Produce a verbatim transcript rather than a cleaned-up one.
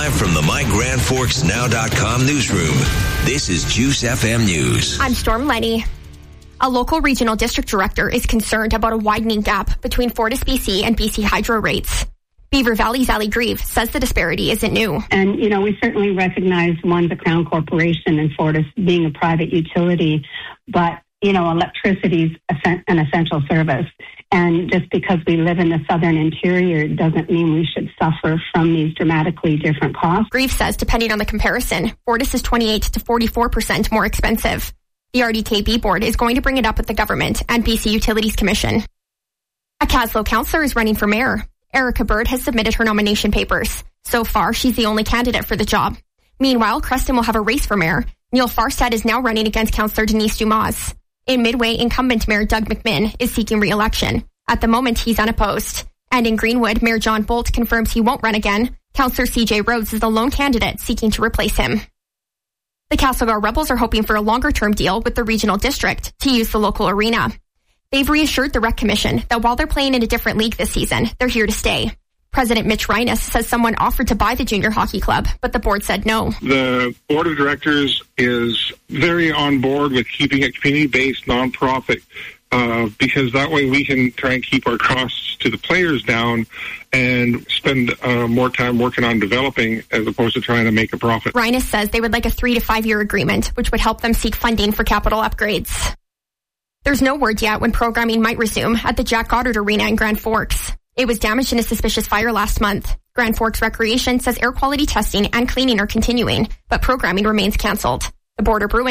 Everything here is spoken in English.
Live from the My Grand Forks Now dot com newsroom, this is Juice F M News. I'm Storm Lenny. A local regional district director is concerned about a widening gap between FortisBC and B C Hydro rates. Beaver Valley's Ali Grieve says the disparity isn't new. And, you know, we certainly recognize, one, the Crown Corporation and Fortis being a private utility, but, you know, electricity is an essential service. And just because we live in the southern interior doesn't mean we should suffer from these dramatically different costs. Grieve says, depending on the comparison, Fortis is twenty-eight to forty-four percent more expensive. The R D K B board is going to bring it up with the government and B C Utilities Commission. A Caslow councillor is running for mayor. Erica Bird has submitted her nomination papers. So far, she's the only candidate for the job. Meanwhile, Creston will have a race for mayor. Neil Farstad is now running against Councillor Denise Dumas. In Midway, incumbent Mayor Doug McMinn is seeking re-election. At the moment, he's unopposed. And in Greenwood, Mayor John Bolt confirms he won't run again. Councillor C J Rhodes is the lone candidate seeking to replace him. The Castlegar Rebels are hoping for a longer-term deal with the regional district to use the local arena. They've reassured the Rec Commission that while they're playing in a different league this season, they're here to stay. President Mitch Reines says someone offered to buy the junior hockey club, but the board said no. The board of directors is very on board with keeping it community-based, nonprofit, uh, because that way we can try and keep our costs to the players down and spend uh, more time working on developing as opposed to trying to make a profit. Reines says they would like a three to five year agreement, which would help them seek funding for capital upgrades. There's no word yet when programming might resume at the Jack Goddard Arena in Grand Forks. It was damaged in a suspicious fire last month. Grand Forks Recreation says air quality testing and cleaning are continuing, but programming remains canceled. The Border Bruins